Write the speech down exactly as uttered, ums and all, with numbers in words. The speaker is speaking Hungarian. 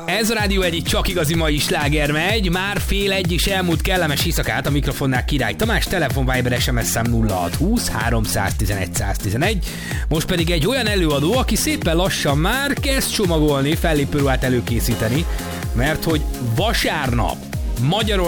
Ez a Rádió egyik csak igazi mai sláger megy, már fél egy is elmúlt kellemes éjszakát, a mikrofonnál Király Tamás, telefon Viber es em es szám nulla hat húsz háromszáztizenegy száztizenegy. Most pedig egy olyan előadó, aki szépen lassan már kezd csomagolni, fellépőruhát előkészíteni, mert hogy vasárnap Magyarország